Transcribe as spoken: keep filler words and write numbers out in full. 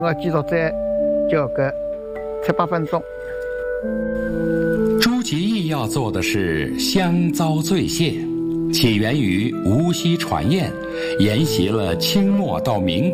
我继续再教个七八分钟。 朱祁驿要做的是香糟醉蟹，起源于无锡传宴，沿袭了清末到民